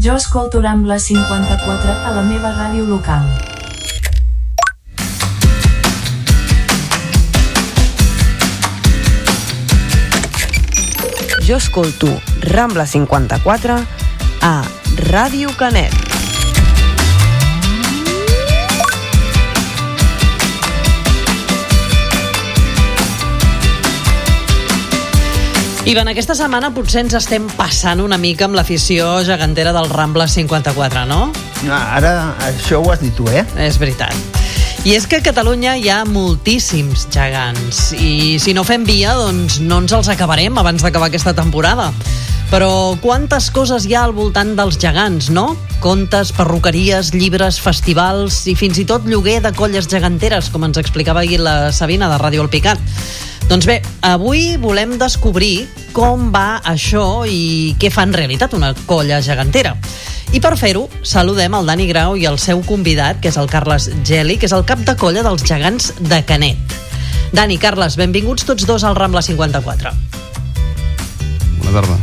Jo escolto Rambla 54 a la meva ràdio local. Jo escolto Rambla 54 a Ràdio Canet. Ivan, aquesta setmana potser ens estem passant una mica amb l'afició gegantera del Rambla 54, no? Ara, això ho has dit tu, És veritat. I és que a Catalunya hi ha moltíssims gegants i si no fem via, doncs no ens els acabarem abans d'acabar aquesta temporada. Però quantes coses hi ha al voltant dels gegants, no? Contes, perruqueries, llibres, festivals i fins i tot lloguer de colles geganteres, com ens explicava ahir la Sabina de Ràdio El Picat. Doncs bé, avui volem descobrir com va això i què fa en realitat una colla gegantera. I per fer-ho, saludem el Dani Grau i el seu convidat, que és el Carles Geli, que és el cap de colla dels gegants de Canet. Dani, Carles, benvinguts tots dos al Rambla 54. Bona tarda.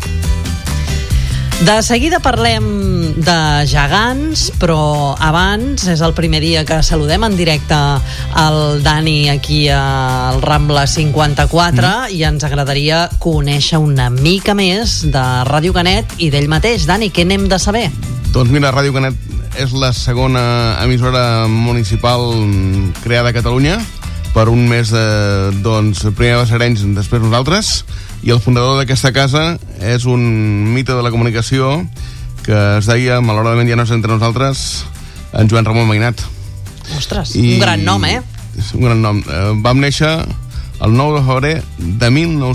De seguida parlem de gegants, però abans és el primer dia que saludem en directe el Dani aquí al Rambla 54 i ens agradaria conèixer una mica més de Ràdio Canet i d'ell mateix. Dani, què n'hem de saber? Doncs mira, Ràdio Canet és la segona emissora municipal creada a Catalunya per un mes primer va ser Arenys, després nosaltres, i el fundador d'aquesta casa és un mite de la comunicació que es deia, malauradament ja no és entre nosaltres, en Joan Ramon Mainat. Ostres, un gran nom, Un gran nom. Vam néixer el 9 de febrer de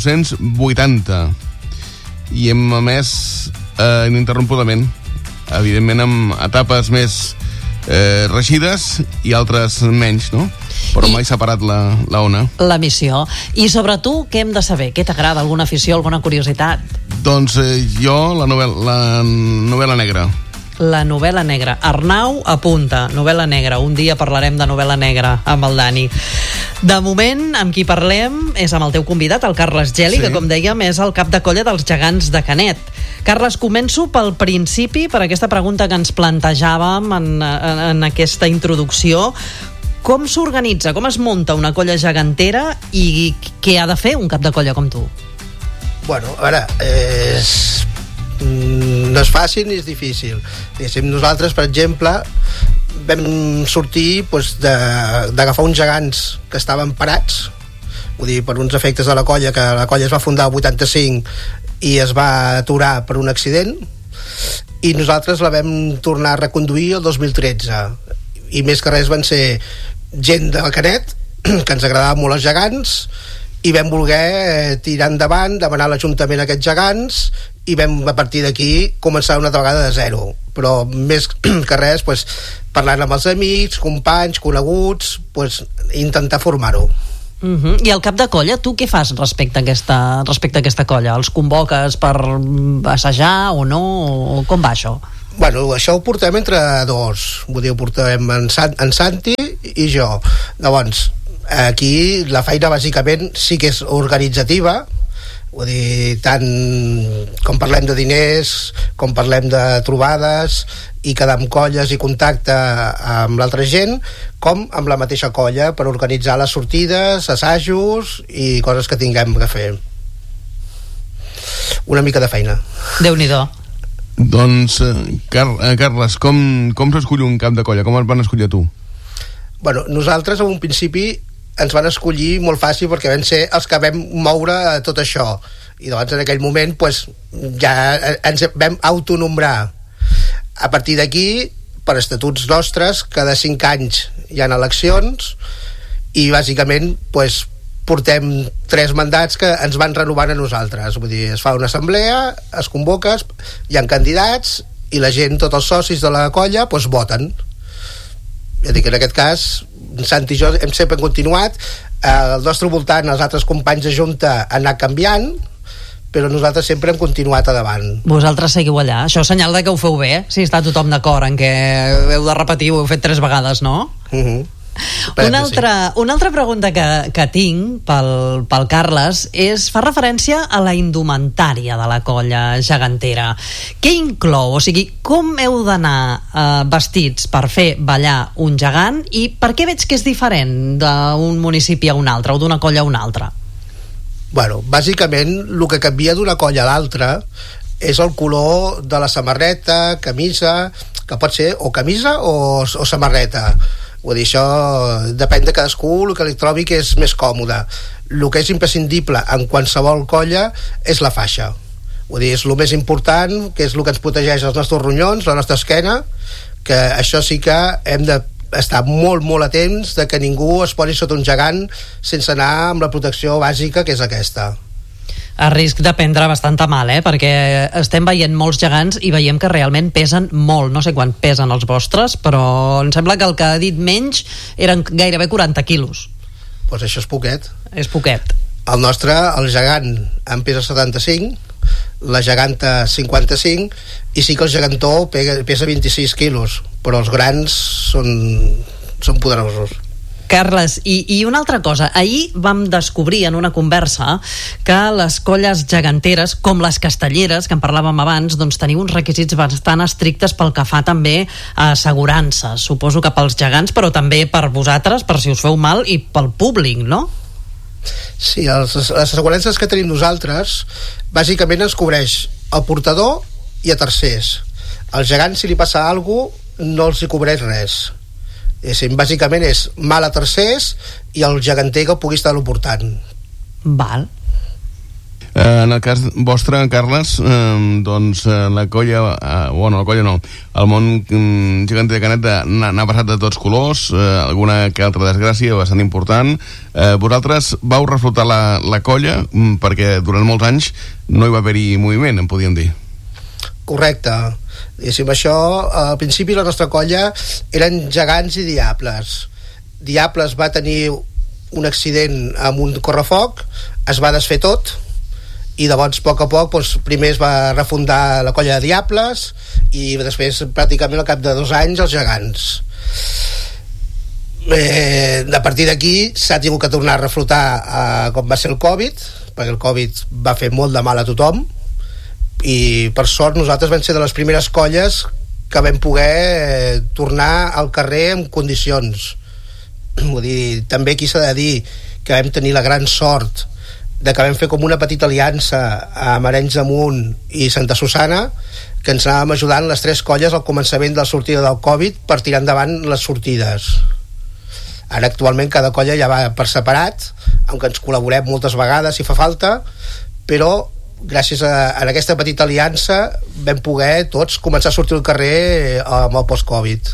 1980 i hem emès ininterrompudament, evidentment amb etapes més reixides i altres menys, no? Però mai s'ha parat la ona. La missió. I sobre tu, què hem de saber? Què t'agrada? Alguna afició, alguna curiositat? Doncs jo, la novel·la negra. La novel·la negra. Arnau apunta, novel·la negra. Un dia parlarem de novel·la negra amb el Dani. De moment, amb qui parlem és amb el teu convidat, el Carles Geli, que, com dèiem, és el cap de colla dels gegants de Canet. Carles, començo pel principi, per aquesta pregunta que ens plantejàvem en aquesta introducció. Com s'organitza, com es munta una colla gegantera i què ha de fer un cap de colla com tu? Bueno, a veure, no és fàcil ni és difícil. Nosaltres, per exemple, vam sortir d'agafar uns gegants que estaven parats, vull dir, per uns efectes de la colla, que la colla es va fundar el 85 i es va aturar per un accident, i nosaltres la vam tornar a reconduir el 2013. I més que res van ser gent de Canet, que ens agradaven molt els gegants, i vam voler tirar endavant, demanar a l'Ajuntament aquests gegants, i vam a partir d'aquí començar una altra vegada de zero. Però més que res, parlant amb els amics, companys, coneguts, intentar formar-ho. I el cap de colla, tu què fas respecte a aquesta colla? Els convoques per assajar o no? O com va això? Bueno, això ho portem entre dos. Vull dir, ho portem en Santi i jo. Llavors, aquí la feina bàsicament sí que és organitzativa. Vull dir, tant com parlem de diners, com parlem de trobades i quedar amb colles i contacte amb l'altra gent, com amb la mateixa colla per organitzar les sortides, assajos i coses que tinguem que fer. Una mica de feina. Déu-n'hi-do. Doncs, Carles, com s'escull un cap de colla? Com el van escollir tu? Bueno, nosaltres en un principi ens van escollir molt fàcil perquè vam ser els que vam moure tot això, i llavors en aquell moment ja ens vam autonombrar. A partir d'aquí, per estatuts nostres, cada 5 anys hi ha eleccions i bàsicament portem 3 mandats que ens van renovant a nosaltres. Vull dir, es fa una assemblea, es convoca, hi ha candidats i la gent, tots els socis de la colla, voten. Ja dic, en aquest cas, Santi i jo hem sempre continuat. Al nostre voltant, els altres companys de junta han anat canviant, però nosaltres sempre hem continuat endavant. Vosaltres seguiu allà. Això és senyal de que ho feu bé, si està tothom d'acord en què heu de repetir, ho heu fet 3 vegades, no? Una altra pregunta que tinc pel Carles fa referència a la indumentària de la colla gegantera. Què inclou? O sigui, com heu d'anar vestits per fer ballar un gegant i per què veig que és diferent d'un municipi a un altre o d'una colla a una altra? Bueno, bàsicament el que canvia d'una colla a l'altra és el color de la samarreta, camisa, que pot ser o camisa o samarreta. Vull dir, això depèn de cadascú, el que li trobi que és més còmode. El que és imprescindible en qualsevol colla és la faixa. Vull dir, és el més important, que és el que ens protegeix els nostres ronyons, la nostra esquena, que això sí que hem d'estar molt, molt atents de que ningú es posi sota un gegant sense anar amb la protecció bàsica, que és aquesta. A risc de prendre bastant mal, perquè estem veient molts gegants i veiem que realment pesen molt. No sé quant pesen els vostres, però em sembla que el que ha dit menys eren gairebé 40 quilos. Doncs això és poquet. És poquet. El nostre, el gegant, en pesa 75, la geganta 55, i sí que el gegantó pesa 26 quilos, però els grans són poderosos. Carles, i una altra cosa, ahir vam descobrir en una conversa que les colles geganteres, com les castelleres, que en parlàvem abans, doncs teniu uns requisits bastant estrictes pel que fa també a assegurances, suposo que pels gegants, però també per vosaltres, per si us feu mal, i pel públic, no? Sí, les assegurances que tenim nosaltres bàsicament ens cobreix el portador i a tercers. Al gegant, si li passa alguna cosa, no els hi cobreix res. Bàsicament és mal a tercers i el geganter que pugui estar-lo portant. Val. En el cas vostre, Carles, doncs la colla, la colla no, el món geganter de Canet n'ha passat de tots colors, alguna que altra desgràcia bastant important. Vosaltres vau reflotar la colla perquè durant molts anys no hi va haver-hi moviment, en podíem dir. Correcte. Això, al principi la nostra colla eren gegants i diables. Diables va tenir un accident amb un correfoc, es va desfer tot, i llavors a poc primer es va refundar la colla de diables i després pràcticament al cap de 2 anys els gegants. A partir d'aquí s'ha tingut que tornar a reflotar com va ser el Covid, perquè el Covid va fer molt de mal a tothom, i per sort nosaltres vam ser de les primeres colles que vam poder tornar al carrer en condicions. Vull dir, també aquí s'ha de dir que vam tenir la gran sort de que vam fer com una petita aliança amb Arenys de Munt i Santa Susana, que ens anàvem ajudant les 3 colles al començament de la sortida del Covid per tirar endavant les sortides. Ara actualment cada colla ja va per separat, aunque ens col·laborem moltes vegades si fa falta, però gràcies a aquesta petita aliança vam poder tots començar a sortir al carrer amb el post-Covid.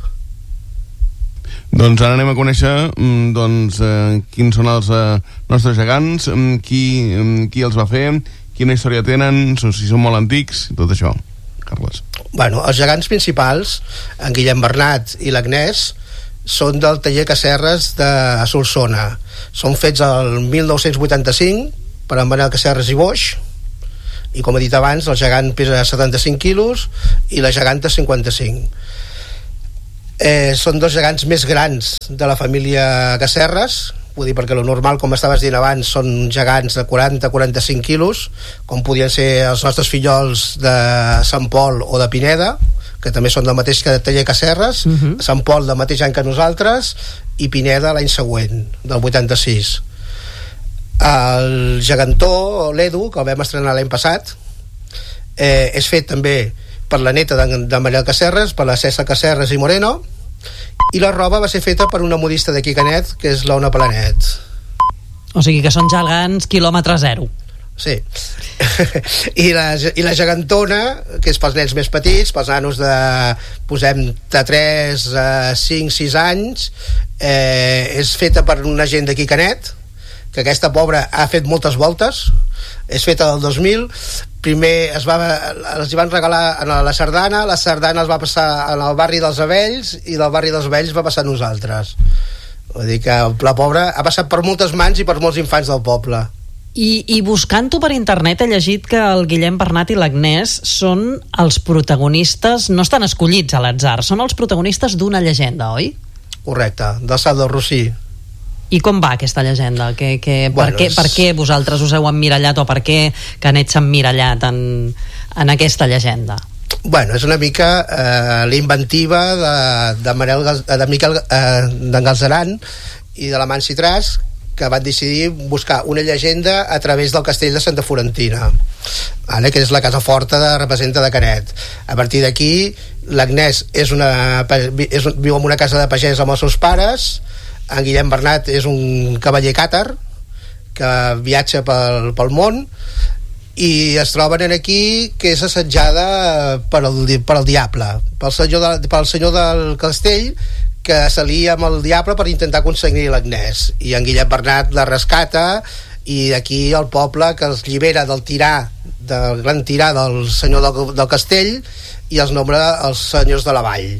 Doncs ara anem a conèixer quins són els nostres gegants, qui els va fer, quina història tenen, si són molt antics, tot això, Carles. Bueno, els gegants principals, en Guillem Bernat i l'Agnès, són del taller Casserres de Solsona. Són fets el 1985 per en Manel Casserres i Boix, i com he dit abans, el gegant pesa 75 quilos i la geganta 55. Són 2 gegants més grans de la família Casserres, vull dir, perquè lo normal, com estaves dient abans, són gegants de 40-45 quilos, com podien ser els nostres fillols de Sant Pol o de Pineda, que també són del mateix taller Casserres. Sant Pol del mateix any que nosaltres i Pineda l'any següent, del 86. El gegantó, l'Edu, que el vam estrenar l'any passat, és fet també per la neta de Manel Casserres, per la César Casserres i Moreno, i la roba va ser feta per una modista d'aquí Canet, que és l'Ona Planet. O sigui que són gegants quilòmetre zero. Sí. I la gegantona, que és pels nens més petits, pels nanos de 3 a 5, 6 anys, és feta per una gent d'aquí Canet, que aquesta pobra ha fet moltes voltes. És feta del 2000. Primer els van regalar a la sardana es va passar al barri dels Abells i del barri dels Abells va passar a nosaltres. Vull dir que la pobra ha passat per moltes mans i per molts infants del poble. I buscant-ho per internet he llegit que el Guillem Bernat i l'Agnès són els protagonistes, no estan escollits a l'atzar, són els protagonistes d'una llegenda, oi? correcte, del Salt del Rossí. I com va aquesta llegenda? Bueno, per què vosaltres us heu emmirallat o per què Canet s'ha emmirallat en aquesta llegenda? Bueno, és una mica l'inventiva de Miquel d'en Galzeran i de la Mansi Tras, que van decidir buscar una llegenda a través del castell de Santa Florentina, vale? Que és la casa forta representa de Canet. A partir d'aquí, l'Agnès viu en una casa de pagès amb els seus pares. En Guillem Bernat és un cavaller càtar que viatja pel món i es troben aquí que és assetjada pel diable, pel senyor del castell, que s'alia amb el diable per intentar aconseguir l'Agnès, i en Guillem Bernat la rescata, i aquí el poble que els llibera del gran tirà del senyor del castell, i els nombra els senyors de la vall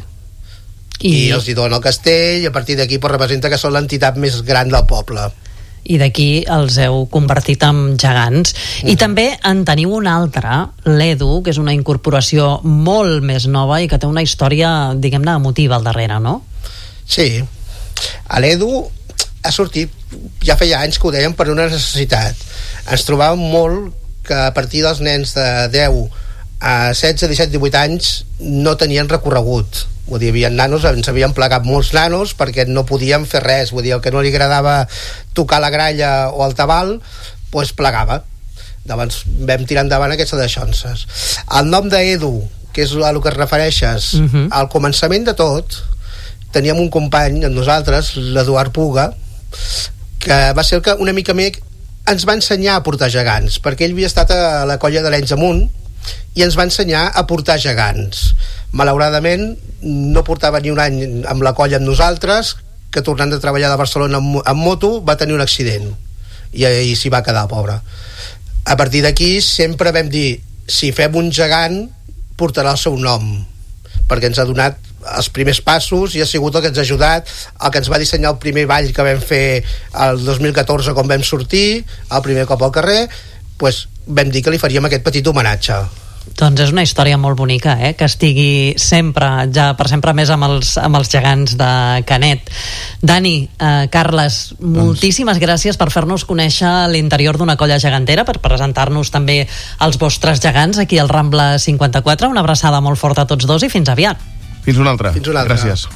i els hi dona el castell, i a partir d'aquí representa que són l'entitat més gran del poble. I d'aquí els heu convertit en gegants. I també en teniu un altre, l'Edu, que és una incorporació molt més nova i que té una història, diguem-ne, emotiva al darrere, no? Sí. L'Edu ha sortit, ja feia anys que ho dèiem, per una necessitat. Ens trobàvem molt que a partir dels nens de 10 a 16, 17, 18 anys no tenien recorregut. Vull dir, hi havia nanos, ens havien plegat molts nanos perquè no podien fer res. Vull dir, el que no li agradava tocar la gralla o el tabal, doncs plegava. Llavors vam tirar endavant aquestes deixonses. El nom d'Edu, que és a lo que et refereixes, al començament de tot teníem un company amb nosaltres, l'Eduard Puga, que va ser el que una mica més ens va ensenyar a portar gegants, perquè ell havia estat a la colla de l'Ens Amunt i ens va ensenyar a portar gegants. Malauradament no portava ni un any amb la colla amb nosaltres, que tornant de treballar de Barcelona amb moto va tenir un accident i s'hi va quedar, pobre. A partir d'aquí sempre vam dir, si fem un gegant portarà el seu nom, perquè ens ha donat els primers passos i ha sigut el que ens ha ajudat, el que ens va dissenyar el primer ball que vam fer el 2014 quan vam sortir, el primer cop al carrer, doncs vam dir que li faríem aquest petit homenatge. Doncs és una història molt bonica, que estigui sempre, ja per sempre més amb els gegants de Canet. Dani, Carles, moltíssimes gràcies per fer-nos conèixer l'interior d'una colla gegantera, per presentar-nos també els vostres gegants aquí al Rambla 54. Una abraçada molt forta a tots dos i fins aviat. Fins una altra. Gràcies.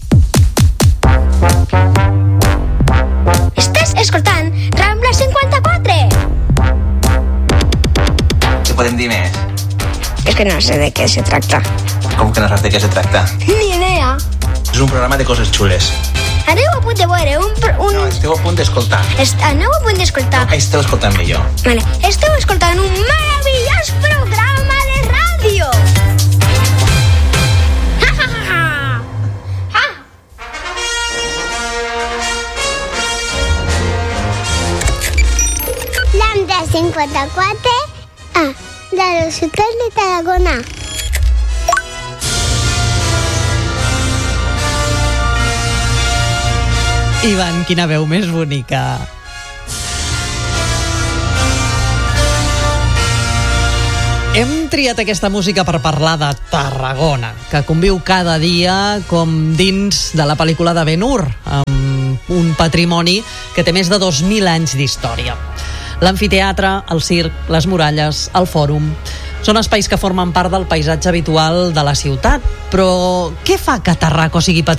Estàs escoltant Rambla 54. Què podem dir més? Es que no sé de qué se tracta. Com que no saps de què se tracta? Ni idea. És un programa de coses xules. Aneu a punt de veure No, esteu a punt d'escoltar. Aneu a punt d'escoltar. Esteu escoltant millor. Vale. Esteu escoltant un meravellós programa de ràdio. Lambda 54 de la ciutat de Tarragona. Ivan, quina veu més bonica. Hem triat aquesta música per parlar de Tarragona, que conviu cada dia com dins de la pel·lícula de Ben-Hur, amb un patrimoni que té més de 2.000 anys d'història. L'amfiteatre, el circ, les muralles, el fòrum... Són espais que formen part del paisatge habitual de la ciutat. Però què fa que Tarraco sigui patrimoni